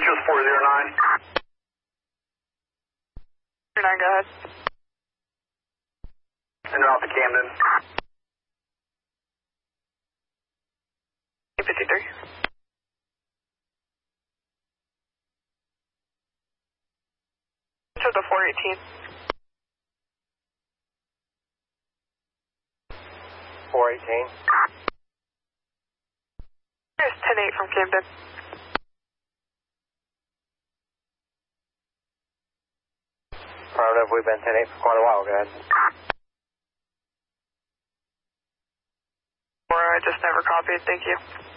just 409. 9, go ahead. En route to Camden. 53. To the 418. 418. Here's 10-8 from Camden. Affirmative, we've been 10-8 for quite a while, go ahead. Or I just never copied, thank you.